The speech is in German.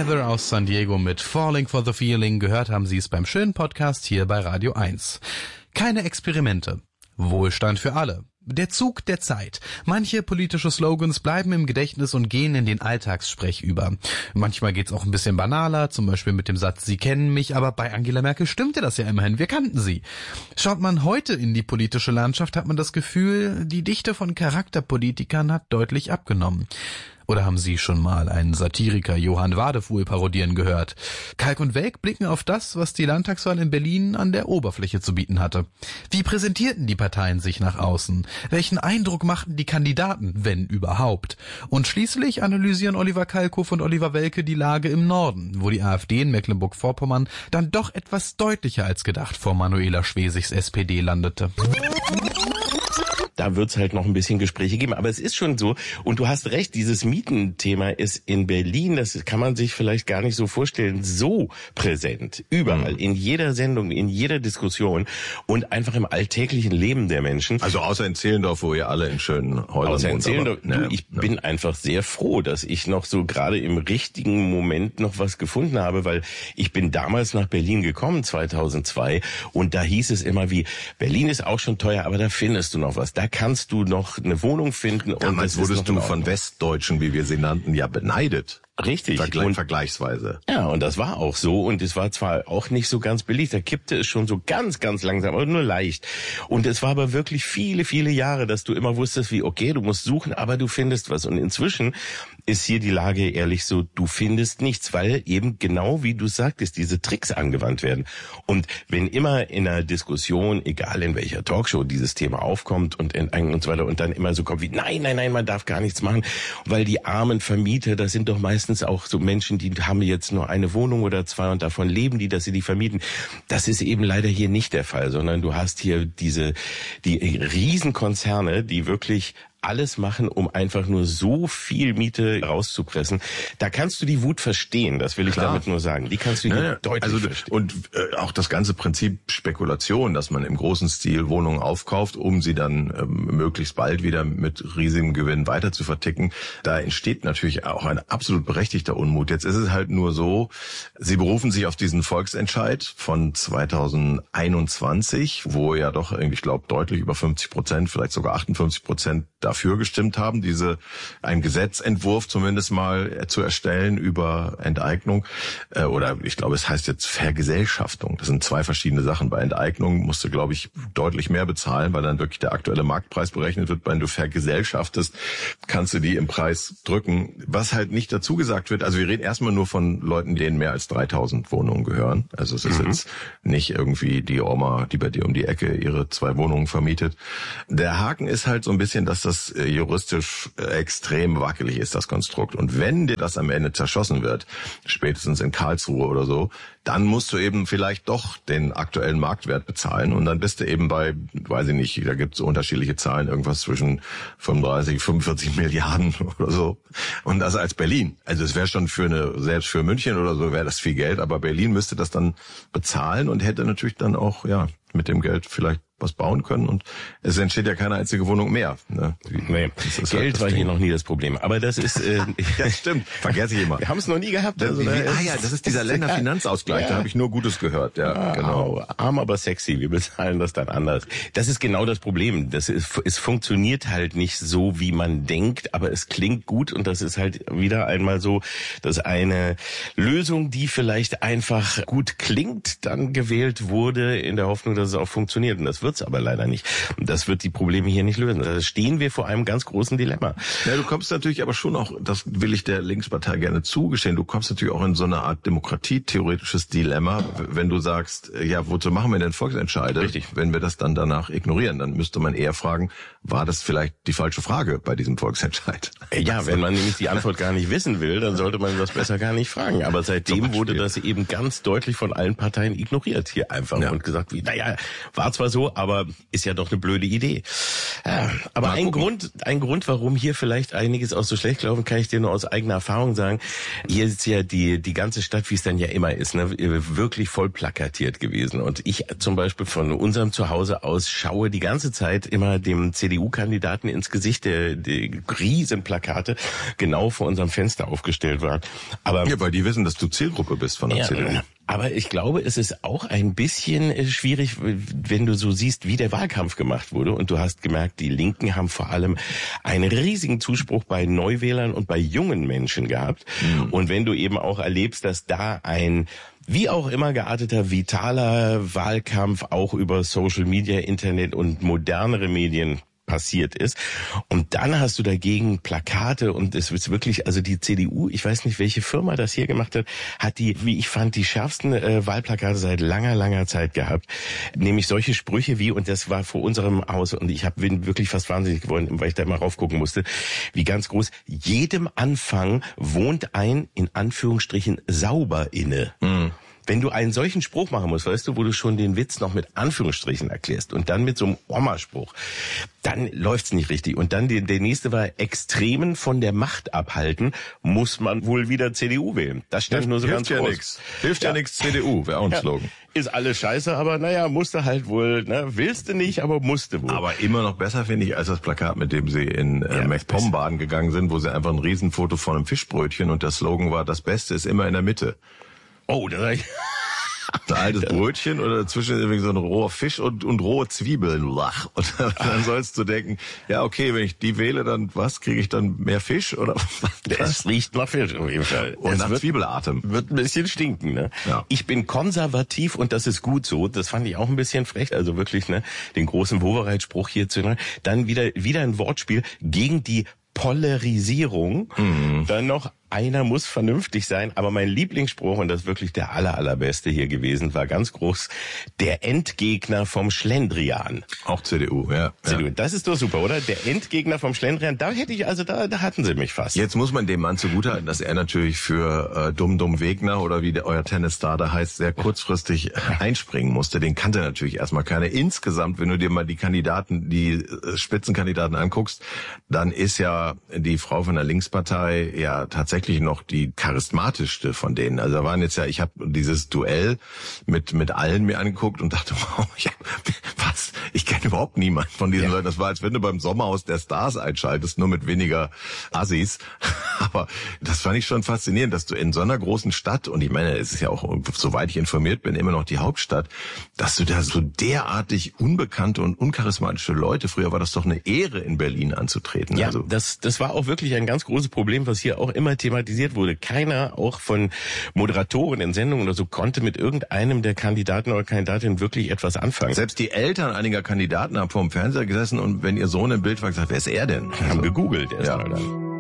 Heather aus San Diego mit Falling for the Feeling. Gehört haben Sie es beim schönen Podcast hier bei Radio 1. Keine Experimente. Wohlstand für alle. Der Zug der Zeit. Manche politische Slogans bleiben im Gedächtnis und gehen in den Alltagssprech über. Manchmal geht's auch ein bisschen banaler, zum Beispiel mit dem Satz, Sie kennen mich, aber bei Angela Merkel stimmte das ja immerhin, wir kannten sie. Schaut man heute in die politische Landschaft, hat man das Gefühl, die Dichte von Charakterpolitikern hat deutlich abgenommen. Oder haben Sie schon mal einen Satiriker Johann Wadefuhl parodieren gehört? Kalk und Welk blicken auf das, was die Landtagswahl in Berlin an der Oberfläche zu bieten hatte. Wie präsentierten die Parteien sich nach außen? Welchen Eindruck machten die Kandidaten, wenn überhaupt? Und schließlich analysieren Oliver Kalkofe und Oliver Welke die Lage im Norden, wo die AfD in Mecklenburg-Vorpommern dann doch etwas deutlicher als gedacht vor Manuela Schwesigs SPD landete. Da wird's halt noch ein bisschen Gespräche geben. Aber es ist schon so, und du hast recht, dieses Mietenthema ist in Berlin, das kann man sich vielleicht gar nicht so vorstellen, so präsent. Überall, in jeder Sendung, in jeder Diskussion und einfach im alltäglichen Leben der Menschen. Also außer in Zehlendorf, wo ihr alle in schönen Häusern wohnt. Außer in Zehlendorf, ich bin einfach sehr froh, dass ich noch so gerade im richtigen Moment noch was gefunden habe, weil ich bin damals nach Berlin gekommen, 2002, und da hieß es immer wie, Berlin ist auch schon teuer, aber da findest du noch was. Da kannst du noch eine Wohnung finden. Damals wurdest du von Westdeutschen, wie wir sie nannten, ja beneidet. Richtig. Vergleichsweise. Ja, und das war auch so. Und es war zwar auch nicht so ganz beliebt. Da kippte es schon so ganz, ganz langsam, aber nur leicht. Und es war aber wirklich viele, viele Jahre, dass du immer wusstest, wie, okay, du musst suchen, aber du findest was. Und inzwischen ist hier die Lage ehrlich so, du findest nichts, weil eben genau wie du sagtest, diese Tricks angewandt werden. Und wenn immer in einer Diskussion, egal in welcher Talkshow, dieses Thema aufkommt und so weiter und dann immer so kommt wie, nein, man darf gar nichts machen, weil die armen Vermieter, das sind doch meistens auch so Menschen, die haben jetzt nur eine Wohnung oder zwei und davon leben die, dass sie die vermieten. Das ist eben leider hier nicht der Fall, sondern du hast hier die Riesenkonzerne, die wirklich alles machen, um einfach nur so viel Miete rauszupressen. Da kannst du die Wut verstehen, das will ich damit nur sagen. Die kannst du hier deutlich verstehen. Und auch das ganze Prinzip Spekulation, dass man im großen Stil Wohnungen aufkauft, um sie dann möglichst bald wieder mit riesigem Gewinn weiter zu verticken, da entsteht natürlich auch ein absolut berechtigter Unmut. Jetzt ist es halt nur so, Sie berufen sich auf diesen Volksentscheid von 2021, wo ja doch, ich glaube, deutlich über 50%, vielleicht sogar 58% dafür gestimmt haben, einen Gesetzentwurf zumindest mal zu erstellen über Enteignung. Oder ich glaube, es heißt jetzt Vergesellschaftung. Das sind zwei verschiedene Sachen. Bei Enteignung musst du, glaube ich, deutlich mehr bezahlen, weil dann wirklich der aktuelle Marktpreis berechnet wird. Wenn du vergesellschaftest, kannst du die im Preis drücken. Was halt nicht dazu gesagt wird, also wir reden erstmal nur von Leuten, denen mehr als 3000 Wohnungen gehören. Also es ist jetzt nicht irgendwie die Oma, die bei dir um die Ecke ihre 2 Wohnungen vermietet. Der Haken ist halt so ein bisschen, dass das juristisch extrem wackelig ist, das Konstrukt. Und wenn dir das am Ende zerschossen wird, spätestens in Karlsruhe oder so, dann musst du eben vielleicht doch den aktuellen Marktwert bezahlen. Und dann bist du eben bei, weiß ich nicht, da gibt es unterschiedliche Zahlen, irgendwas zwischen 35, 45 Milliarden oder so. Und das als Berlin. Also es wäre schon selbst für München oder so wäre das viel Geld, aber Berlin müsste das dann bezahlen und hätte natürlich dann auch, mit dem Geld vielleicht was bauen können, und es entsteht ja keine einzige Wohnung mehr. Ne? Geld war hier noch nie das Problem. Aber das ist... ja, stimmt. Vergesse ich immer. Wir haben es noch nie gehabt. Das ist dieser Länderfinanzausgleich. Da habe ich nur Gutes gehört. Ja, genau. Arm, aber sexy. Wir bezahlen das dann anders. Das ist genau das Problem. Es funktioniert halt nicht so, wie man denkt, aber es klingt gut, und das ist halt wieder einmal so, dass eine Lösung, die vielleicht einfach gut klingt, dann gewählt wurde in der Hoffnung, dass es auch funktioniert. Und das wird's aber leider nicht. Und das wird die Probleme hier nicht lösen. Da stehen wir vor einem ganz großen Dilemma. Ja, du kommst natürlich aber schon auch, das will ich der Linkspartei gerne zugestehen, du kommst natürlich auch in so eine Art demokratietheoretisches Dilemma, wenn du sagst, ja, wozu machen wir denn Volksentscheide? Richtig. Wenn wir das dann danach ignorieren, dann müsste man eher fragen, war das vielleicht die falsche Frage bei diesem Volksentscheid? Ja, wenn man nämlich die Antwort gar nicht wissen will, dann sollte man das besser gar nicht fragen. Aber seitdem wurde das eben ganz deutlich von allen Parteien ignoriert hier einfach und gesagt, war zwar so, aber ist ja doch eine blöde Idee. Ja, aber ein Grund, warum hier vielleicht einiges auch so schlecht gelaufen, kann ich dir nur aus eigener Erfahrung sagen. Hier ist ja die ganze Stadt, wie es dann ja immer ist, ne, wirklich voll plakatiert gewesen. Und ich zum Beispiel von unserem Zuhause aus schaue die ganze Zeit immer dem CDU-Kandidaten ins Gesicht, die riesen Plakate genau vor unserem Fenster aufgestellt waren. Aber ja, weil die wissen, dass du Zielgruppe bist von der CDU. Aber ich glaube, es ist auch ein bisschen schwierig, wenn du so siehst, wie der Wahlkampf gemacht wurde. Und du hast gemerkt, die Linken haben vor allem einen riesigen Zuspruch bei Neuwählern und bei jungen Menschen gehabt. Und wenn du eben auch erlebst, dass da ein wie auch immer gearteter, vitaler Wahlkampf auch über Social Media, Internet und modernere Medien passiert ist. Und dann hast du dagegen Plakate und es ist wirklich, also die CDU, ich weiß nicht, welche Firma das hier gemacht hat die, wie ich fand, die schärfsten Wahlplakate seit langer Zeit gehabt. Nämlich solche Sprüche wie, und das war vor unserem Haus und ich bin wirklich fast wahnsinnig geworden, weil ich da mal raufgucken musste, wie ganz groß, jedem Anfang wohnt ein, in Anführungsstrichen, sauber inne. Wenn du einen solchen Spruch machen musst, weißt du, wo du schon den Witz noch mit Anführungsstrichen erklärst und dann mit so einem Oma-Spruch, dann läuft's nicht richtig. Und dann der nächste war, Extremen von der Macht abhalten, muss man wohl wieder CDU wählen. Das stand nur so ganz groß. Hilft ja nichts, CDU, wäre auch ein Slogan. Ist alles scheiße, aber naja, musste halt wohl, ne, willst du nicht, aber musste wohl. Aber immer noch besser, finde ich, als das Plakat, mit dem sie in MacPom baden gegangen sind, wo sie einfach ein Riesenfoto von einem Fischbrötchen und der Slogan war, das Beste ist immer in der Mitte. Oh, das war ich. Ein altes Brötchen oder dazwischen irgendwie so ein roher Fisch und rohe Zwiebeln. Und dann sollst du denken, ja okay, wenn ich die wähle, dann was, kriege ich dann mehr Fisch oder was? Es riecht nach Fisch auf jeden Fall. Und nach Zwiebelatem. Wird ein bisschen stinken, ne? Ja. Ich bin konservativ und das ist gut so. Das fand ich auch ein bisschen frech, also wirklich, ne, den großen Wowereit-Spruch hier zu nennen. Dann wieder ein Wortspiel gegen die Polarisierung. Dann noch, einer muss vernünftig sein, aber mein Lieblingsspruch, und das ist wirklich der allerbeste hier gewesen, war ganz groß, der Endgegner vom Schlendrian. Auch CDU, ja. CDU. Das ist doch super, oder? Der Endgegner vom Schlendrian, da hatten sie mich fast. Jetzt muss man dem Mann zugutehalten, dass er natürlich für Dumm Wegner oder wie euer Tennisstar da heißt, sehr kurzfristig einspringen musste. Den kannte natürlich erstmal keiner. Insgesamt, wenn du dir mal die Spitzenkandidaten anguckst, dann ist ja die Frau von der Linkspartei ja tatsächlich noch die charismatischste von denen. Also da waren jetzt ja, ich habe dieses Duell mit allen mir angeguckt und dachte, wow, was? Ich kenne überhaupt niemanden von diesen Leuten. Das war, als wenn du beim Sommerhaus der Stars einschaltest, nur mit weniger Assis. Aber das fand ich schon faszinierend, dass du in so einer großen Stadt, und ich meine, es ist ja auch, soweit ich informiert bin, immer noch die Hauptstadt, dass du da so derartig unbekannte und uncharismatische Leute, früher war das doch eine Ehre, in Berlin anzutreten. Ja, also das war auch wirklich ein ganz großes Problem, was hier auch immer thematisiert wurde. Keiner, auch von Moderatoren in Sendungen oder so, konnte mit irgendeinem der Kandidaten oder Kandidatinnen wirklich etwas anfangen. Selbst die Eltern einiger Kandidaten haben vor dem Fernseher gesessen und wenn ihr Sohn im Bild war, gesagt, wer ist er denn? Haben gegoogelt erst mal dann.